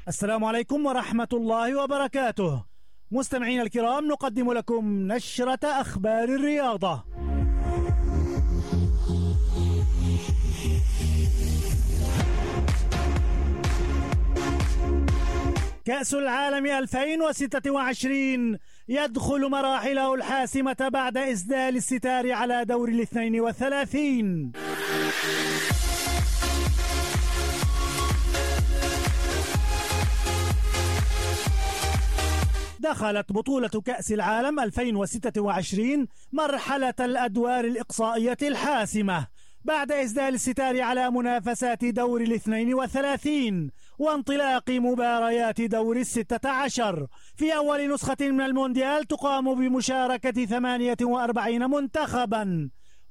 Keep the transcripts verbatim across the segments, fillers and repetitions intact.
السلام عليكم ورحمة الله وبركاته. مستمعين الكرام، نقدم لكم نشرة أخبار الرياضة. كأس العالم ألفين وستة وعشرين يدخل مراحله الحاسمة بعد إسدال الستار على دور الاثنين والثلاثين. دخلت بطولة كأس العالم ألفين وستة وعشرين مرحلة الأدوار الإقصائية الحاسمة بعد إسدال الستار على منافسات دور الاثنين والثلاثين وانطلاق مباريات دور الستة عشر في أول نسخة من المونديال تقام بمشاركة ثمانية وأربعين منتخبا.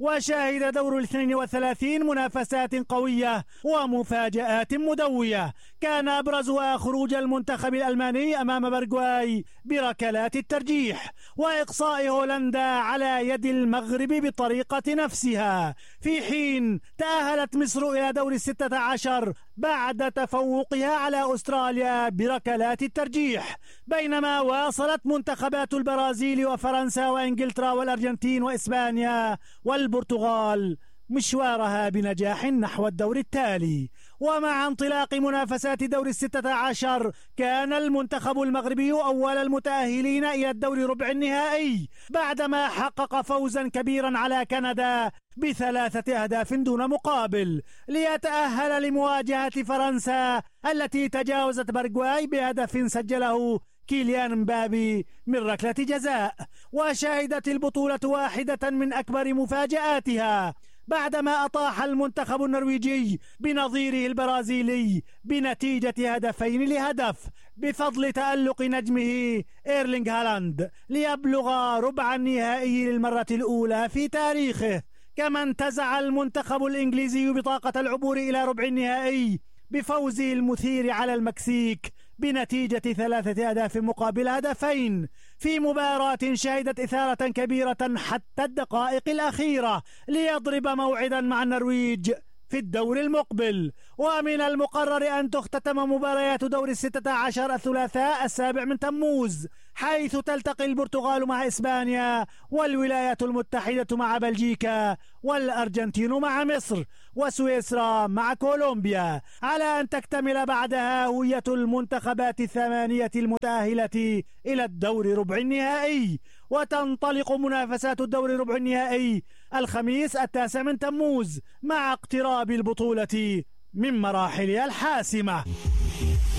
وشهد دور الاثنين والثلاثين منافسات قوية ومفاجآت مدوية، كان أبرزها خروج المنتخب الألماني أمام باراغواي بركلات الترجيح وإقصاء هولندا على يد المغرب بطريقة نفسها، في حين تأهلت مصر إلى دور الستة عشر بعد تفوقها على أستراليا بركلات الترجيح، بينما واصلت منتخبات البرازيل وفرنسا وإنجلترا والأرجنتين وإسبانيا والبرتغال مشوارها بنجاح نحو الدور التالي. ومع انطلاق منافسات دور الستة عشر كان المنتخب المغربي أول المتأهلين إلى الدور ربع النهائي بعدما حقق فوزا كبيرا على كندا بثلاثة أهداف دون مقابل ليتأهل لمواجهة فرنسا التي تجاوزت باراغواي بهدف سجله كيليان مبابي من ركلة جزاء. وشهدت البطولة واحدة من أكبر مفاجآتها بعدما أطاح المنتخب النرويجي بنظيره البرازيلي بنتيجة هدفين لهدف بفضل تألق نجمه إيرلينغ هالاند ليبلغ ربع النهائي للمرة الأولى في تاريخه. كما انتزع المنتخب الإنجليزي بطاقة العبور إلى ربع النهائي بفوزه المثير على المكسيك بنتيجة ثلاثة أهداف مقابل هدفين في مباراة شهدت إثارة كبيرة حتى الدقائق الأخيرة ليضرب موعدا مع النرويج في الدور المقبل. ومن المقرر أن تختتم مباريات دور الستة عشر الثلاثاء السابع من تموز، حيث تلتقي البرتغال مع إسبانيا والولايات المتحدة مع بلجيكا والأرجنتين مع مصر وسويسرا مع كولومبيا، على أن تكتمل بعدها هوية المنتخبات الثمانية المتأهلة إلى الدور ربع النهائي. وتنطلق منافسات الدور ربع النهائي الخميس التاسع من تموز مع اقتراب البطولة من مراحلها الحاسمة.